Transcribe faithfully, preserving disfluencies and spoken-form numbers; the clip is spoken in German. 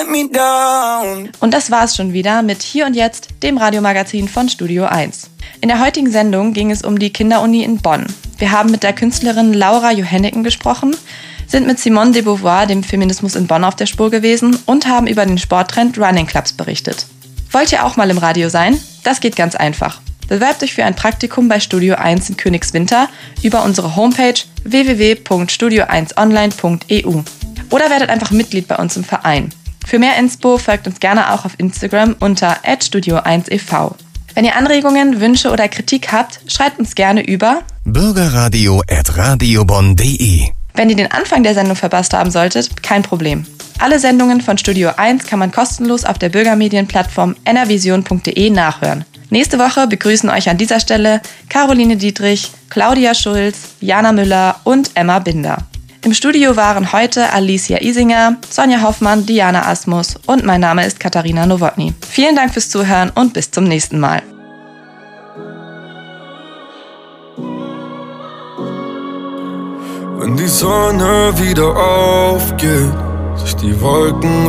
Und das war's schon wieder mit Hier und Jetzt, dem Radiomagazin von Studio eins. In der heutigen Sendung ging es um die Kinderuni in Bonn. Wir haben mit der Künstlerin Laura Johenneken gesprochen, sind mit Simone de Beauvoir, dem Feminismus in Bonn, auf der Spur gewesen und haben über den Sporttrend Running Clubs berichtet. Wollt ihr auch mal im Radio sein? Das geht ganz einfach. Bewerbt euch für ein Praktikum bei Studio eins in Königswinter über unsere Homepage w w w punkt studio eins online punkt e u. Oder werdet einfach Mitglied bei uns im Verein. Für mehr Inspo folgt uns gerne auch auf Instagram unter at studio eins e v. Wenn ihr Anregungen, Wünsche oder Kritik habt, schreibt uns gerne über bürgerradio at radiobonn punkt de. Wenn ihr den Anfang der Sendung verpasst haben solltet, kein Problem. Alle Sendungen von Studio eins kann man kostenlos auf der Bürgermedienplattform n r vision punkt de nachhören. Nächste Woche begrüßen euch an dieser Stelle Caroline Dietrich, Claudia Schulz, Jana Müller und Emma Binder. Im Studio waren heute Alicia Isinger, Sonja Hoffmann, Diana Asmus und mein Name ist Katharina Nowotny. Vielen Dank fürs Zuhören und bis zum nächsten Mal. Wenn die Sonne wieder aufgeht, sich die Wolken